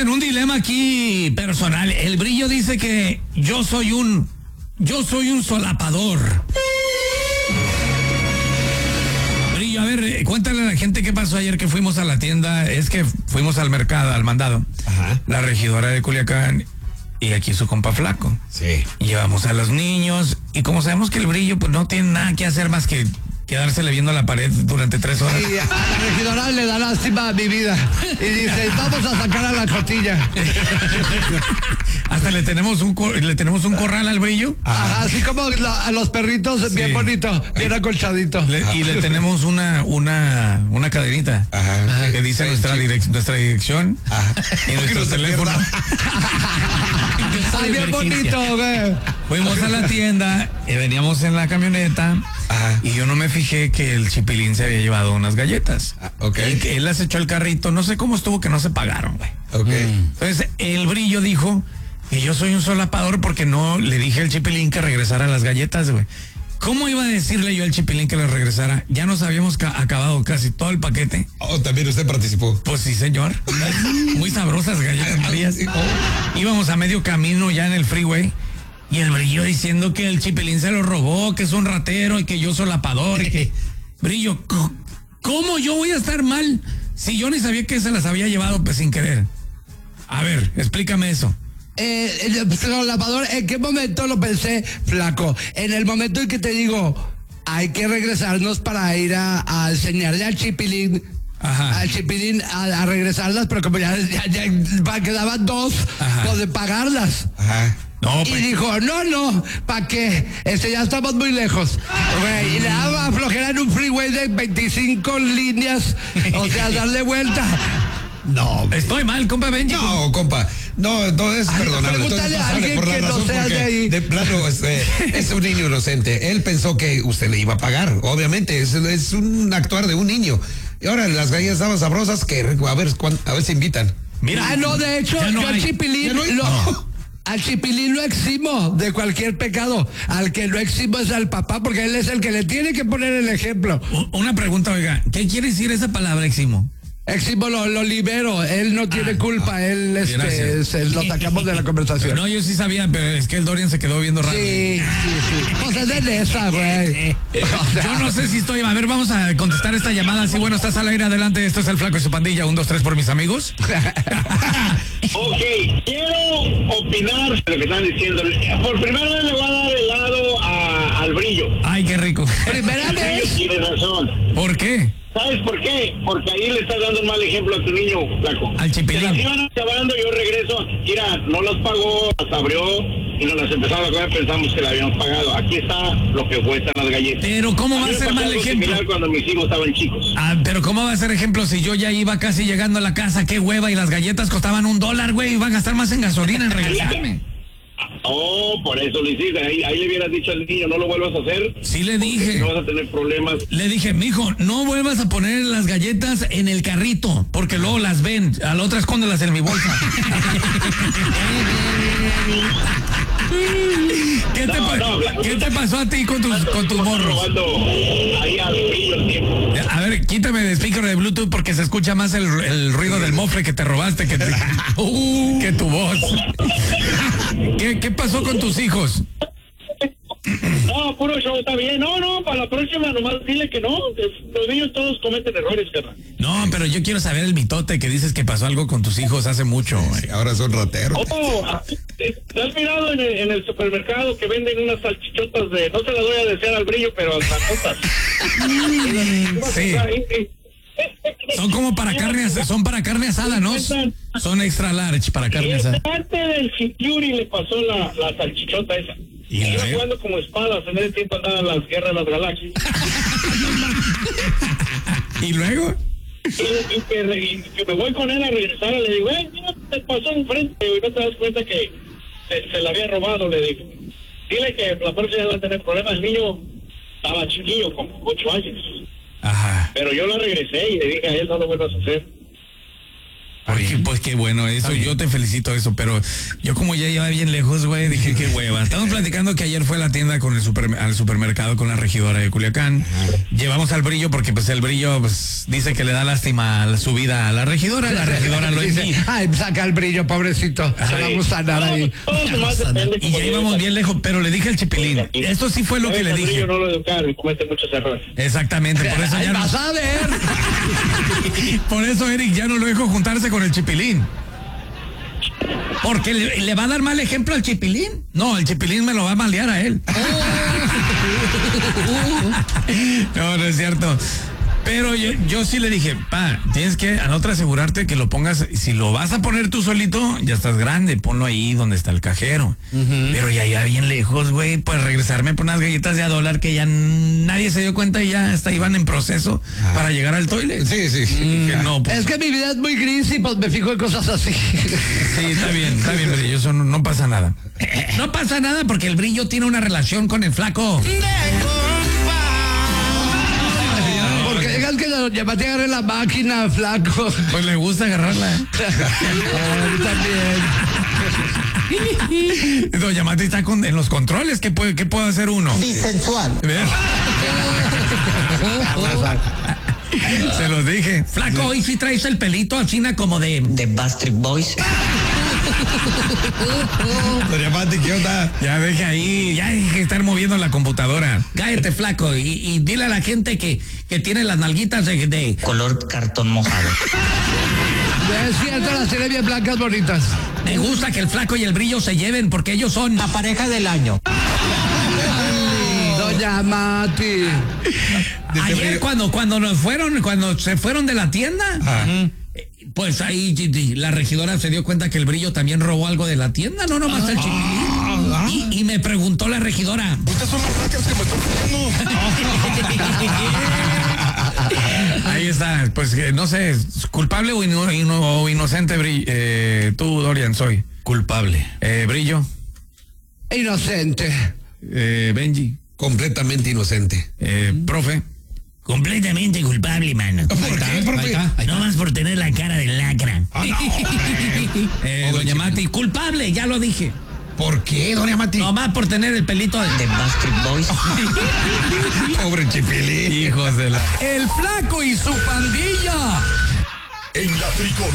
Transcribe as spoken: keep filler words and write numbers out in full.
en un dilema aquí personal. El Brillo dice que yo soy un, yo soy un solapador. Brillo, a ver, cuéntale a la gente qué pasó ayer que fuimos a la tienda. Es que fuimos al mercado, al mandado. Ajá. La regidora de Culiacán y aquí su compa Flaco. Sí. Llevamos a los niños y como sabemos que el Brillo pues no tiene nada que hacer más que quedársele viendo la pared durante tres horas. Y a la regidora le da lástima a mi vida y dice, vamos a sacar a la cotilla. Hasta le tenemos un cor- le tenemos un corral al Brillo. Ajá, así como la- a los perritos, Sí. bien bonito, bien acolchadito. Le- y le tenemos una una una cadenita. Ajá. Que dice Sí, nuestra, sí. direc- nuestra dirección Ajá. y nuestro no se teléfono. Ay, bien bonito, güey. Fuimos a la tienda y veníamos en la camioneta. Ajá. Y yo no me fijé que el Chipilín se había llevado unas galletas. Ah, ok. Él, él las echó al carrito, no sé cómo estuvo que no se pagaron, güey. Ok. Entonces, el Brillo dijo que yo soy un solapador porque no le dije al Chipilín que regresara las galletas, güey. ¿Cómo iba a decirle yo al Chipilín que las regresara? Ya nos habíamos ca- acabado casi todo el paquete. Oh, también usted participó. Pues sí, señor. Muy sabrosas galletas Marías. Íbamos a medio camino ya en el freeway. Y el Brillo diciendo que el Chipilín se lo robó, que es un ratero y que yo solapador. Y que... Brillo, c- ¿cómo yo voy a estar mal si yo ni sabía que se las había llevado pues sin querer? A ver, explícame eso. Eh, el solapador, ¿en qué momento lo pensé, Flaco? En el momento en que te digo, hay que regresarnos para ir a, a enseñarle al Chipilín. Ajá. Al Chipilín a, a regresarlas, pero como ya, ya, ya quedaban dos, Ajá. pues de pagarlas. Ajá. No, Y pues, dijo, no, no, ¿para qué? Este, ya estamos muy lejos. Güey, y le daba flojera en un freeway de veinticinco líneas, o sea, darle vuelta. No. estoy mal, compa Benji. No, compa. No, no es Ay, perdonable. pregúntale Entonces, a alguien por la que no razón sea porque de ahí. de plano este, es un niño inocente. Él pensó que usted le iba a pagar. Obviamente, es, es un actuar de un niño. Y ahora las galletas estaban sabrosas que a ver, cuán- a ver si invitan. Mira, Ah, no, de hecho, ya no yo al hay. Chipilín Ya no hay. lo, No. al Chipilín lo eximo de cualquier pecado. Al que lo eximo es al papá, porque él es el que le tiene que poner el ejemplo. U- Una pregunta, oiga, ¿qué quiere decir esa palabra, Eximo? Eximo lo, lo libero, él no tiene culpa, él este, gracias. se, lo sacamos de la conversación. No, yo sí sabía, pero es que el Dorian se quedó viendo raro. Sí, sí, sí. Pues es de esa, güey. O sea, Yo no sé si estoy... A ver, vamos a contestar esta llamada. Sí, bueno, estás al aire, adelante. Esto es El Flaco y su pandilla. Un, dos, tres por mis amigos. Ok, quiero opinar de lo que están diciendo. Por primera vez le voy a dar el lado a- al Brillo. Ay, qué rico. primera El Brillo vez. tiene razón. ¿Por qué? ¿Sabes por qué? Porque ahí le estás dando un mal ejemplo a tu niño, Flaco. Al Chipilín. Se las iban acabando, yo regreso. Mira, no las pagó, las abrió y nos las empezaron a comer, pensamos que la habíamos pagado. Aquí está lo que cuestan las galletas. Pero ¿cómo va mí a me ser pasó mal algo ejemplo? similar cuando mis hijos estaban chicos. Ah, pero ¿cómo va a ser ejemplo si yo ya iba casi llegando a la casa? Qué hueva, y las galletas costaban un dólar, güey. Iba a gastar más en gasolina en regresarme. Oh, por eso lo hiciste. Ahí, ahí le hubieras dicho al niño, no lo vuelvas a hacer. Sí le porque dije. No vas a tener problemas. Le dije, mijo, no vuelvas a poner las galletas en el carrito, porque luego las ven. A la otra escóndelas en mi bolsa. ¿Qué, te No, pa- no, Blanco. ¿Qué te pasó a ti con tus, con tus morros? Robando ahí al Brillo el tiempo. A ver, quítame de speaker de Bluetooth porque se escucha más el, el ruido del mofle que te robaste que, te- que tu voz. ¿Qué, ¿Qué pasó con tus hijos? No, puro show, está bien. No, no, para la próxima nomás dile que no. que Los niños todos cometen errores, carnal. No, pero yo quiero saber el mitote que dices que pasó algo con tus hijos hace mucho. güey. Sí, ahora son rateros. Oh, ¿te has mirado en el, en el supermercado que venden unas salchichotas de... No se las doy a desear al Brillo, pero salchichotas. Sí. Son como para carne, as- son para carne asada, ¿no? Son extra large para carne Y asada. parte del Fury le pasó la, la salchichota esa. ¿Y Iba luego? jugando como espadas, en ese tiempo andaban las guerras de las galaxias. ¿Y luego? Y, y que, re- y que me voy con él a regresar, le digo, eh, mira, te pasó enfrente, y no te das cuenta que se, se la había robado, le digo. Dile que la próxima va a tener problemas. El niño estaba chiquillo, como ocho años. Ajá. Pero yo la regresé y le dije a él, no lo vuelvas a hacer. Porque, pues qué bueno eso, yo te felicito eso, pero yo como ya iba bien lejos, güey, dije qué hueva. Estamos platicando que ayer fue a la tienda con el super, al supermercado con la regidora de Culiacán. Llevamos al Brillo porque pues el Brillo pues dice que le da lástima a su vida a la regidora, la regidora lo Dice, envía. ay, saca el Brillo, pobrecito. Se va a gustar ahí. Todo nomás depende Y ya íbamos bien lejos, pero le dije al Chipilín, esto sí fue lo que le dije. Yo no lo educaron y comete muchos errores. Exactamente, por eso Ay, ya no, vas a ver. por eso Eric ya no lo dejo juntarse con el Chipilín. Porque le, le va a dar mal ejemplo al Chipilín. No, el Chipilín me lo va a malear a él. No, no es cierto. Pero yo, yo sí le dije, pa, tienes que a la otra asegurarte que lo pongas, si lo vas a poner tú solito, ya estás grande, ponlo ahí donde está el cajero. Uh-huh. Pero ya, ya bien lejos, güey, pues regresarme por unas galletas de a dólar que ya nadie se dio cuenta y ya hasta iban en proceso ah. para llegar al toilet. Sí, sí. Mm, que no, pues, es que mi vida es muy gris y pues me fijo en cosas así. Sí, está bien, está bien, Brillo, eso no, no pasa nada. No pasa nada porque el Brillo tiene una relación con el flaco. Porque digas que doña Mati agarre la máquina, flaco. Pues le gusta agarrarla. Oh, también. Doña Mati está con, en los controles. ¿Qué puede, qué puede hacer uno? Bisensual. Se los dije. Flaco, hoy sí traes el pelito a China como de... De Backstreet Boys. Doña Mati, ¿qué onda? Ya deje ahí, ya hay que estar moviendo la computadora. Cállate, flaco, y, y dile a la gente que, que tiene las nalguitas de, de... color cartón mojado. Es cierto, las tiene bien blancas bonitas. Me gusta que el flaco y el Brillo se lleven porque ellos son... la pareja del año. Doña Mati. Ayer cuando, cuando nos fueron, cuando se fueron de la tienda... Ajá. Pues ahí la regidora se dio cuenta que el Brillo también robó algo de la tienda, no nomás el Chipilín. Ah, y, y me preguntó la regidora. Ustedes son las placas que me están Ahí está, pues no sé, culpable o, ino, ino, o inocente, Brillo. Eh, tú, Dorian, soy culpable. Eh, Brillo. Inocente. Eh, Benji. Completamente inocente. Eh, profe. Completamente culpable, mano. ¿Por qué, profe? No más por tener la cara de lacra. Ah, no. eh, doña Mati, culpable, ya lo dije. ¿Por qué, doña Mati? No más por tener el pelito de... De Backstreet Boys. Pobre Chipilín. Hijos de la... El flaco y su pandilla. En la tricolor.